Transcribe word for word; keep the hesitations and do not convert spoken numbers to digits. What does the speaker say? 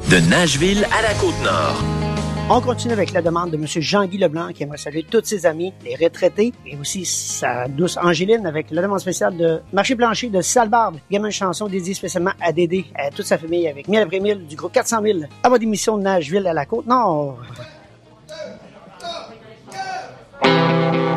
De Nashville à la Côte-Nord. On continue avec la demande de M. Jean-Guy Leblanc qui aimerait saluer tous ses amis, les retraités, et aussi sa douce Angéline avec la demande spéciale de Marché Plancher de Salbarbe. Également une chanson dédiée spécialement à Dédé, à toute sa famille avec Miel après Mille du groupe quatre cent mille. À votre émission de Nashville à la Côte-Nord.